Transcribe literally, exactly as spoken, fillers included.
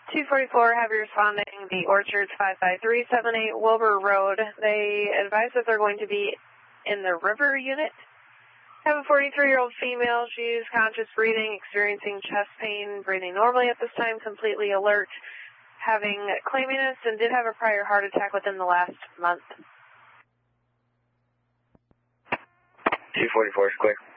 two forty-four, have you responding, the Orchards five five three seven eight Wilbur Road. They advise that they're going to be in the river unit. Have a forty-three-year-old female. She's conscious breathing, experiencing chest pain, breathing normally at this time, completely alert, having clamminess, and did have a prior heart attack within the last month. two forty-four is quick.